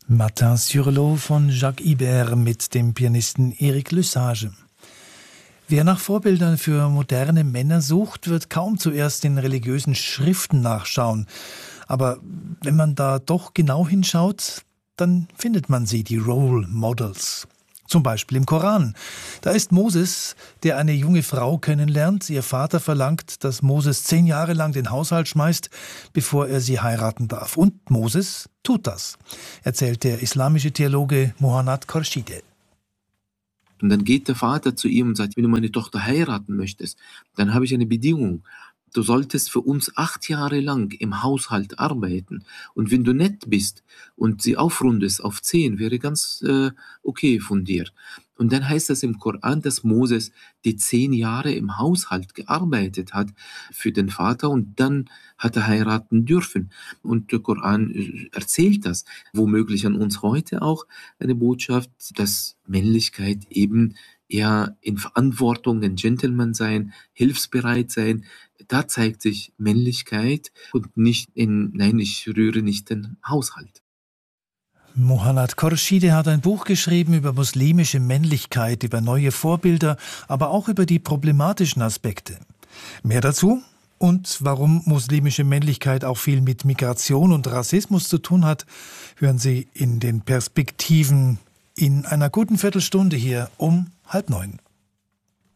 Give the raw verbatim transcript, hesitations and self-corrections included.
Matin sur l'eau von Jacques Ibert mit dem Pianisten Eric Lesage. Wer nach Vorbildern für moderne Männer sucht, wird kaum zuerst in religiösen Schriften nachschauen. Aber wenn man da doch genau hinschaut, dann findet man sie, die Role Models. Zum Beispiel im Koran. Da ist Moses, der eine junge Frau kennenlernt. Ihr Vater verlangt, dass Moses zehn Jahre lang den Haushalt schmeißt, bevor er sie heiraten darf. Und Moses tut das, erzählt der islamische Theologe Mohanad Khorshide. Und dann geht der Vater zu ihm und sagt, wenn du meine Tochter heiraten möchtest, dann habe ich eine Bedingung. Du solltest für uns acht Jahre lang im Haushalt arbeiten. Und wenn du nett bist und sie aufrundest auf zehn, wäre ganz äh, okay von dir. Und dann heißt das im Koran, dass Moses die zehn Jahre im Haushalt gearbeitet hat für den Vater und dann hat er heiraten dürfen. Und der Koran erzählt das. Womöglich an uns heute auch eine Botschaft, dass Männlichkeit eben eher in Verantwortung, ein Gentleman sein, hilfsbereit sein. Da zeigt sich Männlichkeit und nicht in, nein, ich rühre nicht den Haushalt. Mohanad Khorshide hat ein Buch geschrieben über muslimische Männlichkeit, über neue Vorbilder, aber auch über die problematischen Aspekte. Mehr dazu und warum muslimische Männlichkeit auch viel mit Migration und Rassismus zu tun hat, hören Sie in den Perspektiven in einer guten Viertelstunde hier um halb neun.